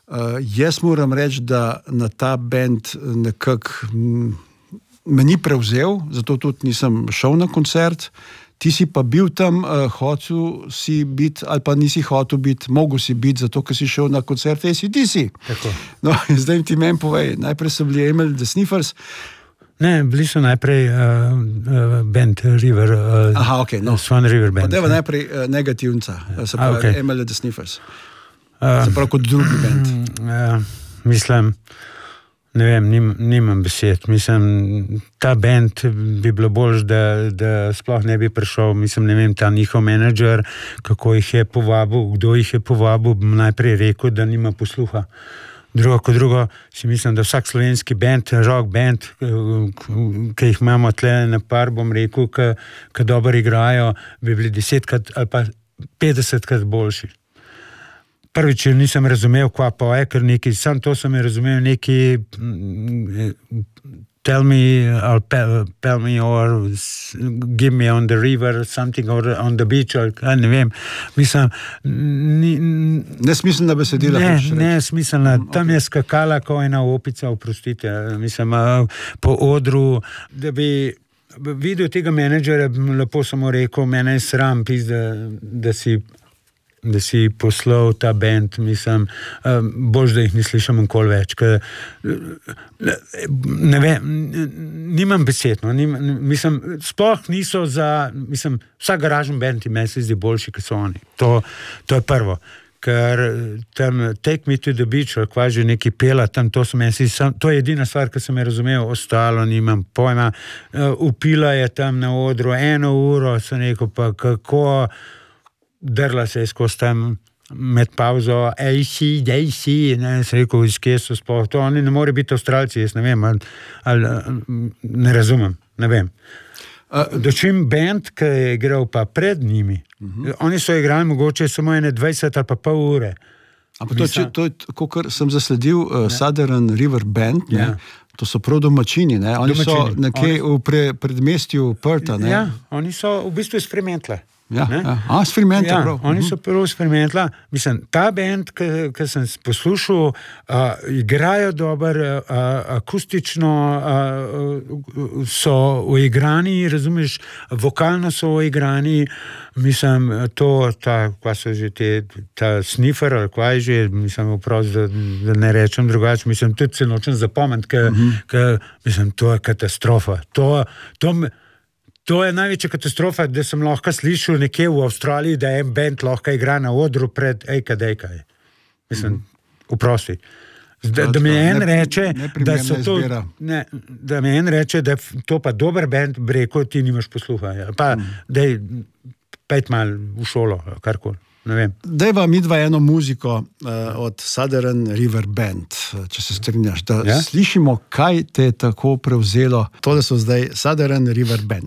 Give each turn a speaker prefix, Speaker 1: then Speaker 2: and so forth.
Speaker 1: Jaz moram reči, da na ta band nekako me ni prevzel, zato tudi nisem šel na koncert. Ti si pa bil tam, hotel si biti, ali pa nisi hotel biti, mogel si biti, zato ker si šel na koncert AC/DC.
Speaker 2: Tako.
Speaker 1: No, zdaj ti meni povej, najprej so bili Emil the Sniffers.
Speaker 2: Ne, bili so najprej band River, Swan River Band.
Speaker 1: Deva najprej negativnca, se pravi Emil the Sniffers. Se pravi kot drugi band.
Speaker 2: Mislim, ne vem, nimam besed. Mislim, ta band bi bilo bolj, da sploh ne bi prišel. Mislim, ne vem, ta njihov menedžer, kako jih je povabil, kdo jih je povabil, bi najprej rekel, da nima posluha. Drugo, si mislim, da vsak slovenski band, rock band, ki jih imamo tle na par, bom rekel, ki dobro igrajo, bi bili 10krat ali pa 50krat boljši. Prvič nisem razumel, kva poje, ker neki, sam to sem razumel, neki tell me or give me on the river, something or on the beach, or ne vem. Mislim,
Speaker 1: nesmiselna besedila.
Speaker 2: Nesmiselna. Tam je skakala ko ena opica, oprostite. Mislim, po odru, da bi videl tega menedžera, lepo samo rekel, mene je sram, da si poslal ta band, mislim, bož, da jih ne slišam nikoli več, ne vem, nimam besed, no, mislim, sploh niso mislim, vsak garažen band ime se zdi boljši, kot so oni, to je prvo, ker tam Take Me to the Beach, ali kva že neki pela, tam to je edina stvar, ki sem je razumel, ostalo nimam pojma, upila je tam na odru 1 uro, sem rekel pa kako drla se je skozi tam med pauzo, AC, ne, se rekel, iz kje so sploh, to oni ne more biti Avstralci, jaz ne vem, ali ne razumem, ne vem. Dočim band, ki je igral pa pred njimi, oni so igrali mogoče samo 20 ali pa pol ure.
Speaker 1: Ampak to je, kakor sem zasledil, Southern River Band, ne? To so prav domačini, ne? Oni so nekje v predmestju Pertha, ne?
Speaker 2: Ja, oni so v bistvu iz Fremantla.
Speaker 1: S Fremantla, prav.
Speaker 2: Oni so prvo iz Fremantla. Mislim, ta band, ki sem poslušal, igrajo dober, akustično so uigrani, razumeš, vokalno so uigrani, mislim, kva so že ta sniffer, ali kva je že, mislim, vprost, da ne rečem drugače, mislim, tudi se nočem zapomniti, mislim, to je katastrofa. To je največja katastrofa, da sem lahko slišal nekje v Avstraliji, da en band lahko igra na odru pred Ejka. Mislim, vprosti. Da mi en reče, da so to... Da mi en reče, da to pa dober band, breko, ti nimaš posluha. Pa, daj, pejt mal v šolo, karkoli. Ne vem.
Speaker 1: Dajva midva eno muziko od Southern River Band, če se strinjaš, da slišimo, kaj te je tako prevzelo. Tole so zdaj Southern River Band.